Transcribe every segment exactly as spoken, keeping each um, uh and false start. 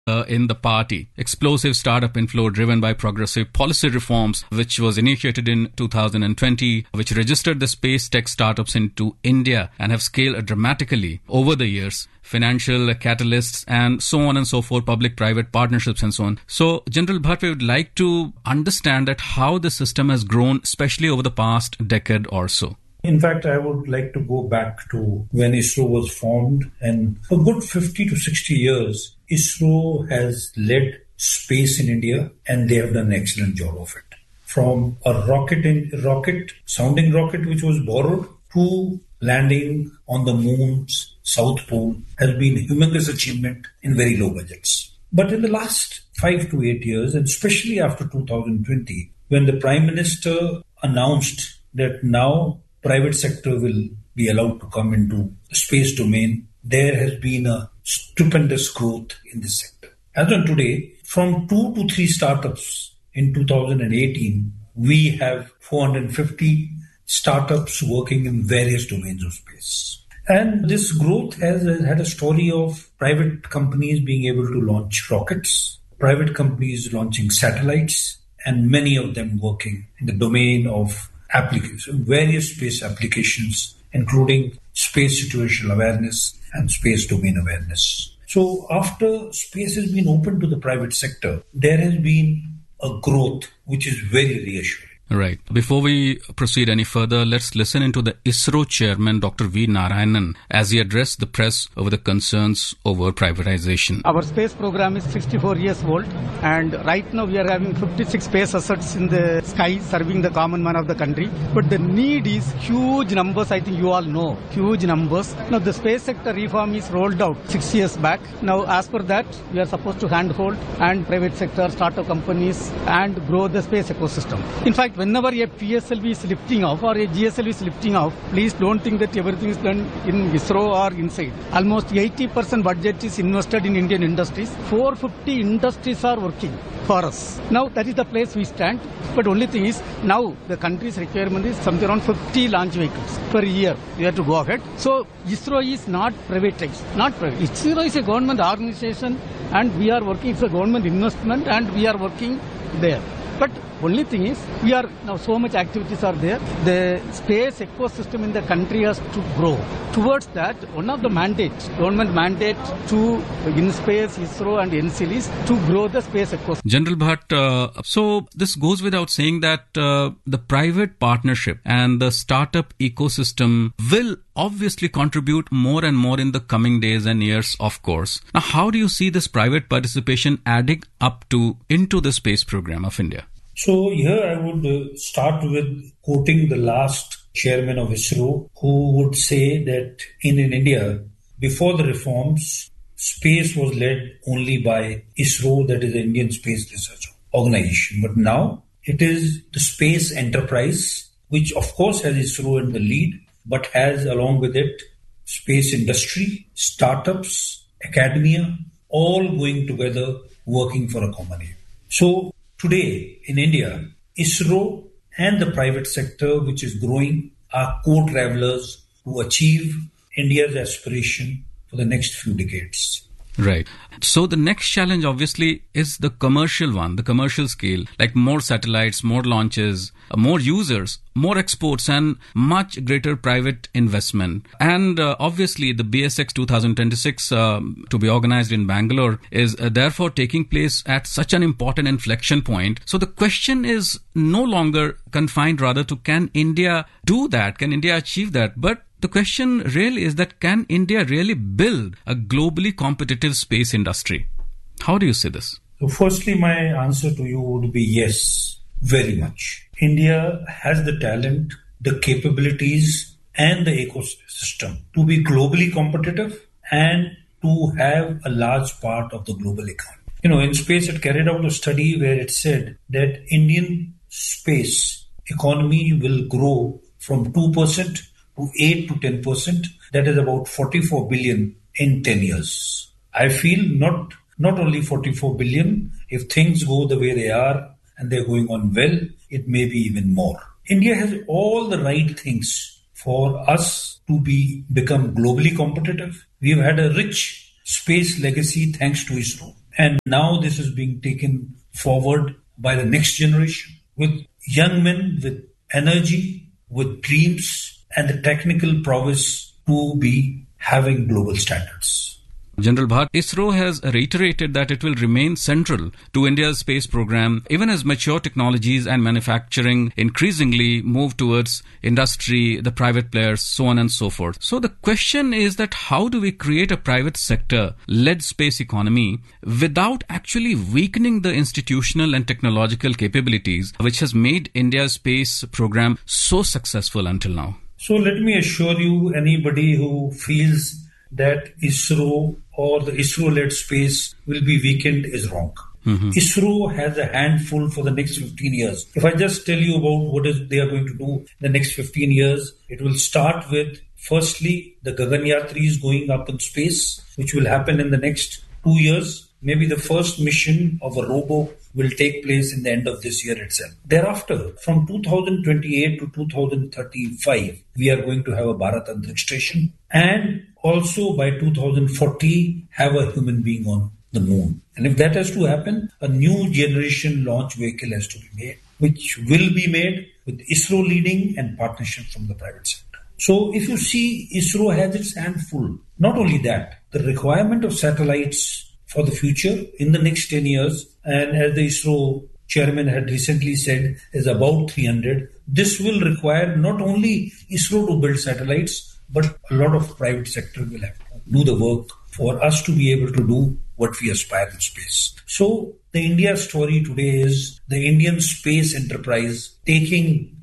uh, in the party. Explosive startup inflow driven by progressive policy reforms, which was initiated in two thousand twenty, which registered the space tech startups into India and have scaled dramatically over the years. Financial catalysts and so on and so forth, public-private partnerships and so on. So, General Bhatt, we would like to understand that how the system has grown, especially over the past decade or so. In fact, I would like to go back to when ISRO was formed, and for a good fifty to sixty years, ISRO has led space in India, and they have done an excellent job of it. From a rocket, in, rocket, sounding rocket which was borrowed, to landing on the moon's South Pole has been a humongous achievement in very low budgets. But in the last five to eight years, and especially after two thousand twenty, when the Prime Minister announced that now private sector will be allowed to come into the space domain, there has been a stupendous growth in this sector. As on today, from two to three startups in two thousand eighteen, we have four hundred fifty startups working in various domains of space. And this growth has had a story of private companies being able to launch rockets, private companies launching satellites, and many of them working in the domain of applications, various space applications, including space situational awareness and space domain awareness. So after space has been opened to the private sector, there has been a growth which is very reassuring. Right. Before we proceed any further, let's listen into the ISRO chairman, Doctor V. Narayanan, as he addressed the press over the concerns over privatization. Our space program is sixty-four years old, and right now we are having fifty-six space assets in the sky serving the common man of the country. But the need is huge numbers, I think you all know, huge numbers. Now the space sector reform is rolled out six years back. Now as per that, we are supposed to handhold and private sector, startup companies and grow the space ecosystem. In fact, whenever a P S L V is lifting off or a G S L V is lifting off, please don't think that everything is done in ISRO or inside. Almost eighty percent budget is invested in Indian industries. four hundred fifty industries are working for us. Now that is the place we stand. But only thing is, now the country's requirement is something around fifty launch vehicles per year. We have to go ahead. So ISRO is not privatized. Not private. ISRO is a government organization and we are working, it's a government investment and we are working there. But only thing is, we are now so much activities are there. The space ecosystem in the country has to grow. Towards that, one of the mandates, government mandate to InSpace, ISRO and N C L is to grow the space ecosystem. General Bhatt, uh, so this goes without saying that uh, the private partnership and the startup ecosystem will obviously contribute more and more in the coming days and years, of course. Now, how do you see this private participation adding up to into the space program of India? So here I would uh, start with quoting the last chairman of ISRO, who would say that in, in India, before the reforms, space was led only by ISRO, that is the Indian Space Research Organization. But now it is the space enterprise, which of course has ISRO in the lead, but has along with it space industry, startups, academia, all going together working for a common aim. So today in India, ISRO and the private sector, which is growing, are co-travelers to achieve India's aspiration for the next few decades. Right. So the next challenge obviously is the commercial one, the commercial scale, like more satellites, more launches, more users, more exports and much greater private investment. And uh, obviously the B S X twenty twenty-six uh, to be organized in Bangalore is uh, therefore taking place at such an important inflection point. So the question is no longer confined rather to can India do that? Can India achieve that? But the question really is that can India really build a globally competitive space industry? How do you see this? So firstly, my answer to you would be yes, very much. India has the talent, the capabilities and the ecosystem to be globally competitive and to have a large part of the global economy. You know, InSpace had carried out a study where it said that Indian space economy will grow from two percent to eight to ten percent, that is about forty-four billion in ten years. I feel not not only forty-four billion, if things go the way they are and they're going on well, it may be even more. India has all the right things for us to be become globally competitive. We've had a rich space legacy thanks to ISRO. And now this is being taken forward by the next generation with young men with energy, with dreams, and the technical prowess to be having global standards. General Bhatt, ISRO has reiterated that it will remain central to India's space program even as mature technologies and manufacturing increasingly move towards industry, the private players, so on and so forth. So the question is that how do we create a private sector-led space economy without actually weakening the institutional and technological capabilities which has made India's space program so successful until now? So let me assure you, anybody who feels that ISRO or the ISRO-led space will be weakened is wrong. Mm-hmm. ISRO has a handful for the next fifteen years. If I just tell you about what is they are going to do in the next fifteen years, it will start with, firstly, the Gaganyatris going up in space, which will happen in the next two years. Maybe the first mission of a robo will take place in the end of this year itself. Thereafter, from two thousand twenty-eight to two thousand thirty-five, we are going to have a Bharat Antariksh Station, and also by two thousand forty have a human being on the moon. And if that has to happen, a new generation launch vehicle has to be made, which will be made with ISRO leading and partnership from the private sector. So if you see, ISRO has its hand full. Not only that, the requirement of satellites for the future in the next ten years, and as the ISRO chairman had recently said, is about three hundred. This will require not only ISRO to build satellites, but a lot of private sector will have to do the work for us to be able to do what we aspire in space. So the India story today is the Indian space enterprise taking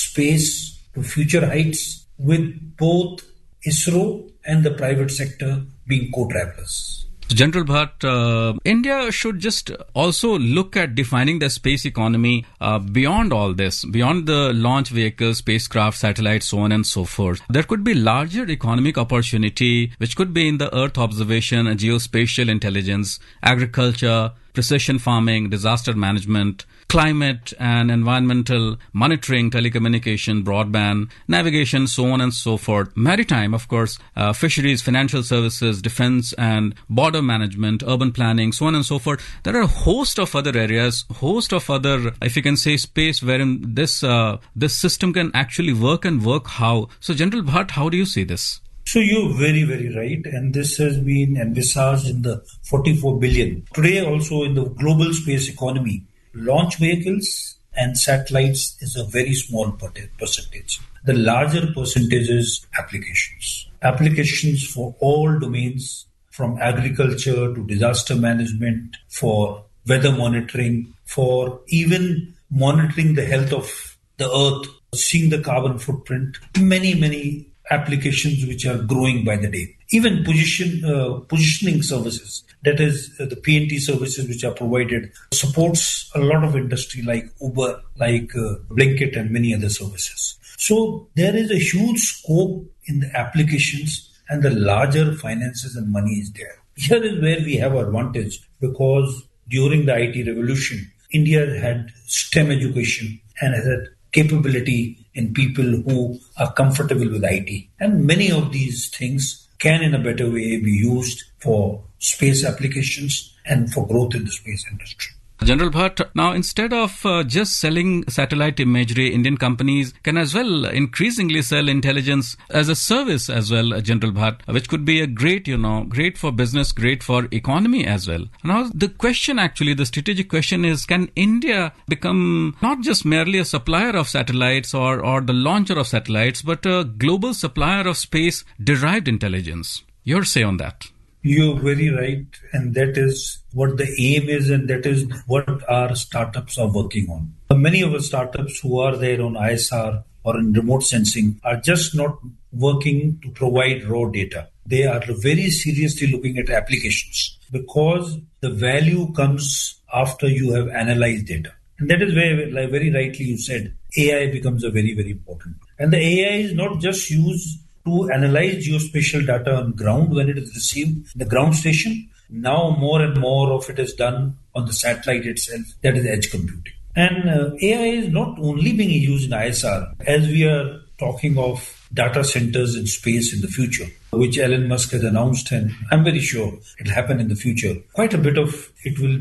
space to future heights with both ISRO and the private sector being co-travelers. General Bhatt, uh, India should just also look at defining the space economy uh, beyond all this, beyond the launch vehicles, spacecraft, satellites, so on and so forth. There could be larger economic opportunity, which could be in the Earth observation, geospatial intelligence, agriculture, precision farming, disaster management, climate and environmental monitoring, telecommunication, broadband, navigation, so on and so forth. Maritime, of course, uh, fisheries, financial services, defense and border management, urban planning, so on and so forth. There are a host of other areas, host of other, if you can say, space wherein this uh, this system can actually work and work how. So, General Bhatt, how do you see this? So you're very, very right. And this has been envisaged in the forty-four billion. Today also in the global space economy, launch vehicles and satellites is a very small percentage. The larger percentage is applications. Applications for all domains, from agriculture to disaster management, for weather monitoring, for even monitoring the health of the earth, seeing the carbon footprint, many, many applications which are growing by the day. Even position uh, positioning services, that is uh, the P N T services which are provided, supports a lot of industry like Uber, like uh, Blinkit and many other services. So there is a huge scope in the applications and the larger finances and money is there. Here is where we have advantage, because during the I T revolution, India had STEM education and has had capability in people who are comfortable with I T. And many of these things can in a better way be used for space applications and for growth in the space industry. General Bhatt, now instead of uh, just selling satellite imagery, Indian companies can as well increasingly sell intelligence as a service as well, uh, General Bhatt, which could be a great, you know, great for business, great for economy as well. Now, the question actually, the strategic question is, can India become not just merely a supplier of satellites or, or the launcher of satellites, but a global supplier of space-derived intelligence? Your say on that? You're very right, and that is what the aim is, and that is what our startups are working on. Many of the startups who are there on I S R or in remote sensing are just not working to provide raw data. They are very seriously looking at applications, because the value comes after you have analyzed data. And that is where, like very rightly you said, A I becomes a very, very important. And the A I is not just used to analyze geospatial data on ground when it is received in the ground station. Now more and more of it is done on the satellite itself, that is edge computing. And uh, A I is not only being used in I S R. As we are talking of data centers in space in the future, which Elon Musk has announced, and I'm very sure it'll happen in the future. Quite a bit of it will